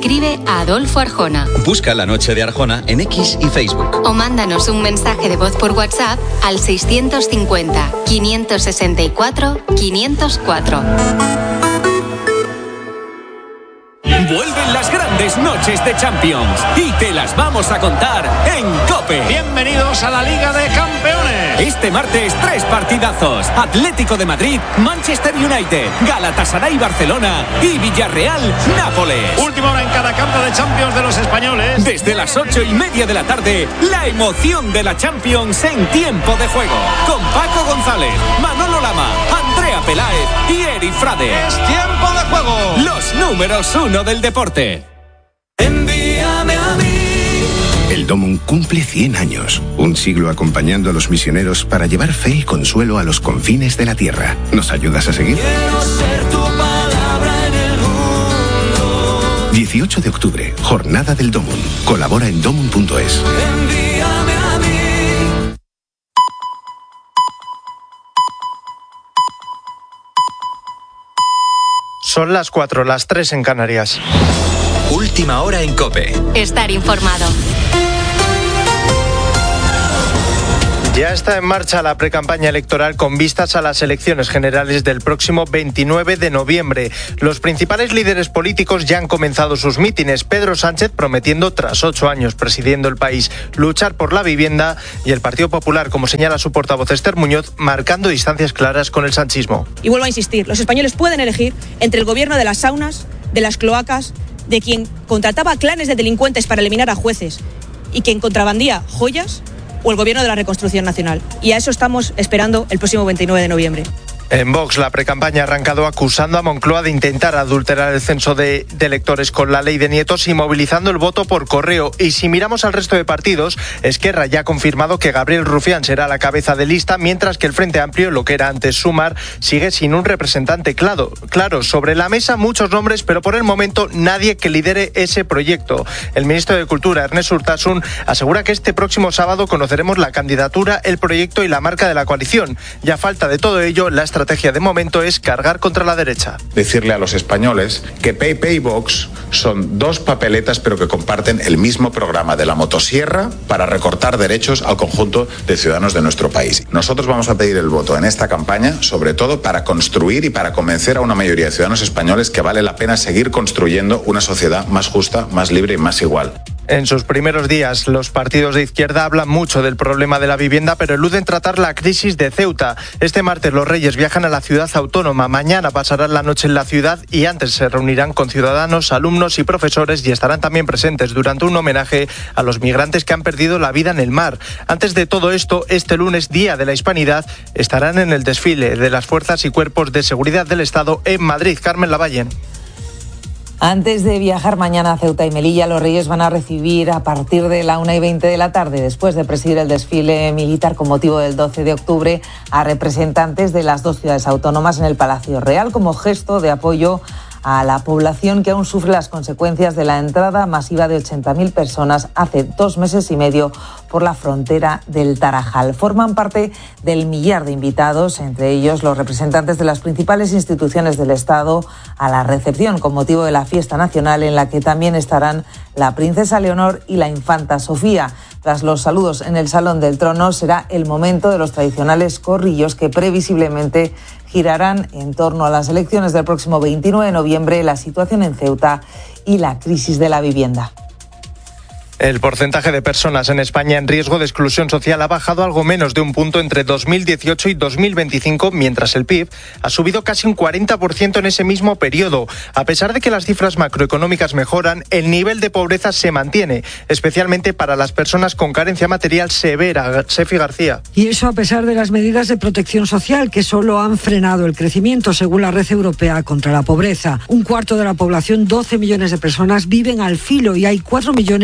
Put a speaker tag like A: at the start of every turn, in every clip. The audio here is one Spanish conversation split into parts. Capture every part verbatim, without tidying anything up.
A: escribe a Adolfo Arjona.
B: Busca La Noche de Arjona en X y Facebook.
A: O mándanos un mensaje de voz por WhatsApp al seiscientos cincuenta, quinientos sesenta y cuatro, quinientos cuatro.
C: Vuelven las grandes noches de Champions y te las vamos a contar en COPE.
D: Bienvenidos a la Liga de Campeones.
C: Este martes, tres partidazos: Atlético de Madrid, Manchester United, Galatasaray Barcelona y Villarreal Nápoles.
D: Última hora en cada campo de Champions de los españoles.
C: Desde las ocho y media de la tarde, la emoción de la Champions en tiempo de juego. Con Paco González, Manolo Lama, Andrea Peláez y Eri Frade.
D: Es tiempo de juego.
C: Los números uno del deporte.
E: Envíame a mí. El Domum cumple cien años, un siglo acompañando a los misioneros para llevar fe y consuelo a los confines de la tierra. ¿Nos ayudas a seguir?
F: Quiero ser tu palabra en el mundo.
E: dieciocho de octubre, Jornada del Domum. Colabora en domum punto es.
F: Envíame a mí.
G: Son las cuatro, las tres en Canarias.
B: Última hora en COPE.
A: Estar informado.
G: Ya está en marcha la precampaña electoral con vistas a las elecciones generales del próximo veintinueve de noviembre. Los principales líderes políticos ya han comenzado sus mítines. Pedro Sánchez prometiendo, tras ocho años presidiendo el país, luchar por la vivienda, y el Partido Popular, como señala su portavoz Esther Muñoz, marcando distancias claras con el sanchismo.
H: Y vuelvo a insistir, los españoles pueden elegir entre el gobierno de las saunas, de las cloacas, de quien contrataba clanes de delincuentes para eliminar a jueces y quien contrabandía joyas, o el gobierno de la reconstrucción nacional. Y a eso estamos esperando el próximo veintinueve de noviembre.
G: En Vox, la precampaña ha arrancado acusando a Moncloa de intentar adulterar el censo de, de electores con la ley de nietos y movilizando el voto por correo. Y si miramos al resto de partidos, Esquerra ya ha confirmado que Gabriel Rufián será la cabeza de lista, mientras que el Frente Amplio, lo que era antes Sumar, sigue sin un representante claro. Claro, sobre la mesa muchos nombres, pero por el momento nadie que lidere ese proyecto. El ministro de Cultura, Ernest Urtasun, asegura que este próximo sábado conoceremos la candidatura, el proyecto y la marca de la coalición. Ya a falta de todo ello, la estrategia La estrategia de momento es cargar contra la derecha.
I: Decirle a los españoles que P P y Vox son dos papeletas pero que comparten el mismo programa de la motosierra para recortar derechos al conjunto de ciudadanos de nuestro país. Nosotros vamos a pedir el voto en esta campaña, sobre todo para construir y para convencer a una mayoría de ciudadanos españoles que vale la pena seguir construyendo una sociedad más justa, más libre y más igual.
G: En sus primeros días, los partidos de izquierda hablan mucho del problema de la vivienda, pero eluden tratar la crisis de Ceuta. Este martes los Reyes viajan a la ciudad autónoma, mañana pasarán la noche en la ciudad y antes se reunirán con ciudadanos, alumnos y profesores, y estarán también presentes durante un homenaje a los migrantes que han perdido la vida en el mar. Antes de todo esto, este lunes, Día de la Hispanidad, estarán en el desfile de las fuerzas y cuerpos de seguridad del Estado en Madrid. Carmen Lavalle.
J: Antes de viajar mañana a Ceuta y Melilla, los Reyes van a recibir a partir de la una y veinte de la tarde, después de presidir el desfile militar con motivo del doce de octubre, a representantes de las dos ciudades autónomas en el Palacio Real, como gesto de apoyo a la población que aún sufre las consecuencias de la entrada masiva de ochenta mil personas hace dos meses y medio por la frontera del Tarajal. Forman parte del millar de invitados, entre ellos los representantes de las principales instituciones del Estado, a la recepción con motivo de la fiesta nacional, en la que también estarán la princesa Leonor y la infanta Sofía. Tras los saludos en el Salón del Trono, será el momento de los tradicionales corrillos que previsiblemente girarán en torno a las elecciones del próximo veintinueve de noviembre, la situación en Ceuta y la crisis de la vivienda.
G: El porcentaje de personas en España en riesgo de exclusión social ha bajado algo menos de un punto entre dos mil dieciocho y dos mil veinticinco, mientras el P I B ha subido casi un cuarenta por ciento en ese mismo periodo. A pesar de que las cifras macroeconómicas mejoran, el nivel de pobreza se mantiene, especialmente para las personas con carencia material severa. Sefi García.
K: Y eso a pesar de las medidas de protección social, que solo han frenado el crecimiento, según la Red Europea contra la Pobreza. Un cuarto de la población, doce millones de personas, viven al filo y hay cuatro millones que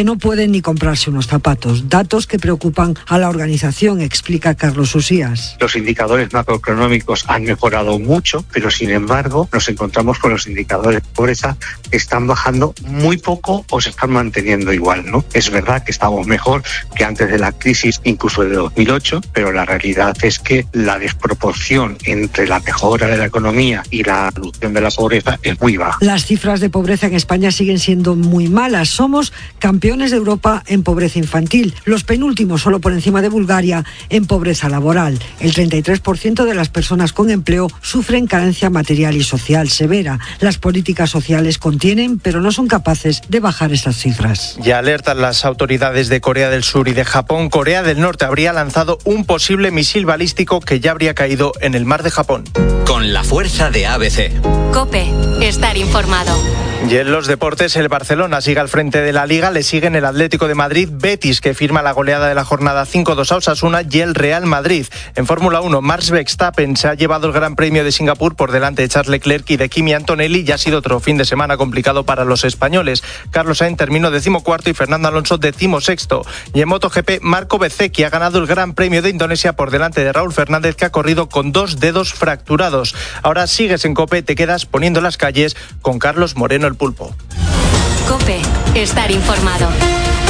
K: no pueden ni comprarse unos zapatos. Datos que preocupan a la organización, explica Carlos Usías.
L: Los indicadores macroeconómicos han mejorado mucho, pero sin embargo nos encontramos con los indicadores de pobreza que están bajando muy poco o se están manteniendo igual, ¿no? Es verdad que estamos mejor que antes de la crisis, incluso de dos mil ocho, pero la realidad es que la desproporción entre la mejora de la economía y la reducción de la pobreza es muy baja.
K: Las cifras de pobreza en España siguen siendo muy malas. Somos campeones de Europa en pobreza infantil, los penúltimos solo por encima de Bulgaria en pobreza laboral. El treinta y tres por ciento de las personas con empleo sufren carencia material y social severa. Las políticas sociales contienen, pero no son capaces de bajar esas cifras.
G: Ya alertan las autoridades de Corea del Sur y de Japón. Corea del Norte habría lanzado un posible misil balístico que ya habría caído en el mar de Japón.
B: Con la fuerza de A B C.
A: COPE. Estar informado.
G: Y en los deportes, el Barcelona sigue al frente de la Liga, le siguen el Atlético de Madrid, Betis, que firma la goleada de la jornada cinco dos a Osasuna, y el Real Madrid. En Fórmula uno, Max Verstappen se ha llevado el Gran Premio de Singapur por delante de Charles Leclerc y de Kimi Antonelli, y ha sido otro fin de semana complicado para los españoles. Carlos Sainz terminó decimocuarto y Fernando Alonso decimosexto. Y en MotoGP, Marco Bezzecchi ha ganado el Gran Premio de Indonesia por delante de Raúl Fernández, que ha corrido con dos dedos fracturados. Ahora sigues en COPE, te quedas poniendo las calles con Carlos Moreno el Pulpo.
A: COPE. Estar informado.